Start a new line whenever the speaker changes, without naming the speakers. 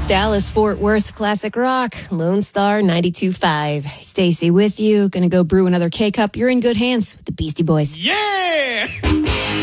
Dallas-Fort Worth classic rock, Lone Star 92.5. Stacy with you. Gonna go brew another K-Cup. You're in good hands with the Beastie Boys.
Yeah!